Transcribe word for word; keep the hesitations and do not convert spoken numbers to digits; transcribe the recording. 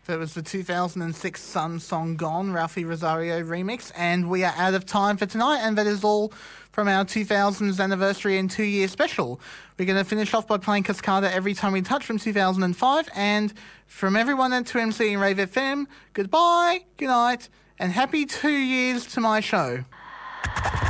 That was the two thousand six Sun song Gone, Ralphie Rosario remix, and we are out of time for tonight, and that is all from our two thousands anniversary and two-year special. We're going to finish off by playing Cascada Every Time We Touch from two thousand five, and from everyone at two M C and Rave F M, goodbye, good night, and happy two years to my show.